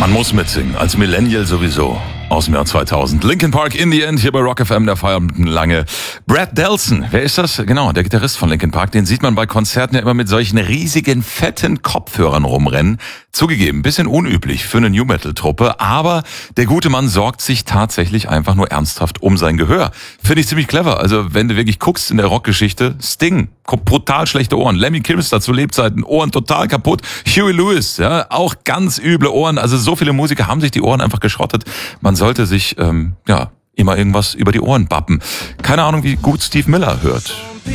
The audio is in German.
Man muss mitsingen, als Millennial sowieso. Aus dem Jahr 2000. Linkin Park in the End, hier bei Rock FM, der Feierabend lange. Brad Delson, wer ist das? Genau, der Gitarrist von Linkin Park. Den sieht man bei Konzerten ja immer mit solchen riesigen, fetten Kopfhörern rumrennen. Zugegeben, bisschen unüblich für eine New-Metal-Truppe, aber der gute Mann sorgt sich tatsächlich einfach nur ernsthaft um sein Gehör. Finde ich ziemlich clever. Also wenn du wirklich guckst in der Rockgeschichte, Sting, brutal schlechte Ohren. Lemmy Kilmister zu Lebzeiten, Ohren total kaputt. Huey Lewis, ja, auch ganz üble Ohren. Also so viele Musiker haben sich die Ohren einfach geschrottet. Man sollte sich, immer irgendwas über die Ohren bappen. Keine Ahnung, wie gut Steve Miller hört.